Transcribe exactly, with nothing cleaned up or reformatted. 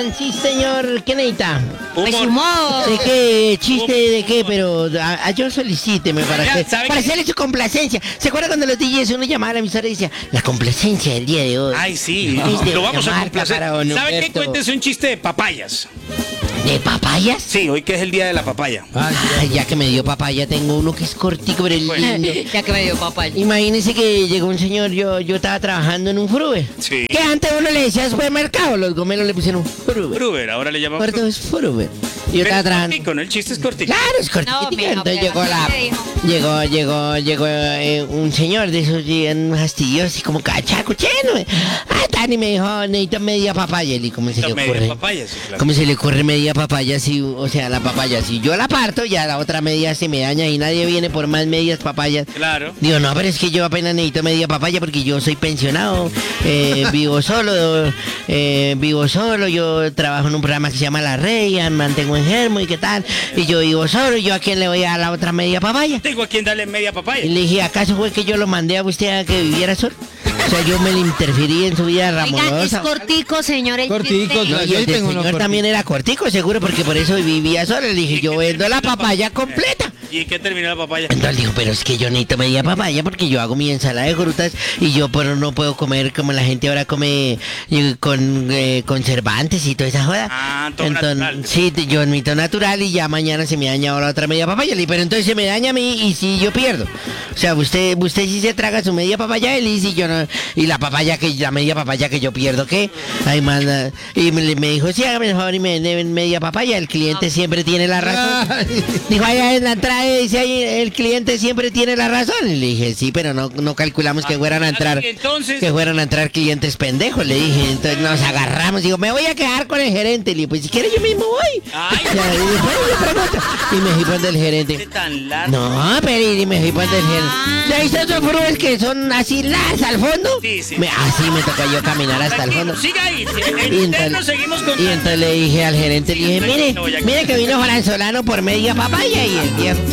sí, señor. ¿Qué necesita? Pues Humor. humor. ¿De qué? ¿Chiste de qué? Pero a, a yo solicíteme para, Ya, que, ¿sabe para qué? hacerle su complacencia. ¿Se acuerda cuando los D Js uno llamaba a la emisora y decía, la complacencia del día de hoy? Ay, sí, Es de lo vamos a marca complacer. para don ¿Sabe qué? Humberto. Cuéntese un chiste de papayas. ¿De papayas? Sí, hoy que es el día de la papaya. Ay, ya que me dio papaya, tengo uno que es cortico, pero es lindo. Ya que me dio papaya. Imagínese que llegó un señor, yo, yo estaba trabajando en un Fruver. Sí. Que antes uno le decía supermercado, los gomelos le pusieron Fruver. Fruver, ahora le llamamos. Ahorita es Fruver. Y yo Pero estaba es trabajando. cortico, ¿no? El chiste es cortico. Claro, es cortico. No, mijo, Entonces pero llegó así la... te dijo. Llegó, llegó, llegó eh, un señor de esos bien fastidiosos y como cachaco, cheno. Ah, tan, y me dijo, necesito media papaya. Y ¿cómo se le Media ocurre? papaya, sí, claro. ¿Cómo se le ocurre media papaya si, o sea, la papaya, si yo la parto, ya la otra media se me daña y nadie viene por más medias papayas? Claro. Digo, no, pero es que yo apenas necesito media papaya porque yo soy pensionado, eh, vivo solo, eh, vivo solo, yo trabajo en un programa que se llama La Reya, mantengo enfermo y qué tal, y yo vivo solo, ¿y yo a quién le voy a dar la otra media papaya? Tengo a quien darle media papaya. Y le dije, ¿acaso fue que yo lo mandé a usted a que viviera solo? O sea, yo me le interferí en su vida Oiga, es ramorosa. cortico, señor. El Cortico, chiste. No, y el del señor también era cortico, seguro, porque por eso vivía solo. Le dije, ¿Y yo qué vendo terminó la la papaya papaya? completa. ¿Y en qué terminó la papaya? Entonces dijo, pero es que yo necesito media papaya porque yo hago mi ensalada de frutas y yo pero no puedo comer como la gente ahora come eh, con eh, conservantes y toda esa joda. Ah, todo natural. Sí, te- yo necesito natural y ya mañana se me daña ahora otra media papaya. Le dije, pero entonces se me daña a mí y si yo pierdo. O sea, usted usted sí se traga su media papaya y si yo no, y la papaya que la media papaya que yo pierdo, ¿qué? Ay, manda. Y me, me dijo, sí, hágame el favor y me den media papaya. El cliente siempre tiene la razón. Dijo, allá en la entrada dice ahí, el cliente siempre tiene la razón. Y le dije, sí, pero no, no calculamos que fueran a entrar, Entonces- que fueran a entrar clientes pendejos. Le dije, entonces nos agarramos. Digo, me voy a quedar con el gerente. Le dije, pues si quiere yo mismo voy. Ay. O sea, y después yo pregunto. Y me fui por del ¿Qué gerente. tan largo? No, pero y me fui por del gerente. ¿Ya viste esos frutas que son así las al fondo? Sí, sí. Me- así me tocó yo caminar hasta el fondo. Tranquilo, siga ahí. En Y el interno entonces, seguimos con. y entonces le dije al gerente, le dije, mire, mire que vino Franzolano por media papaya y el viejo.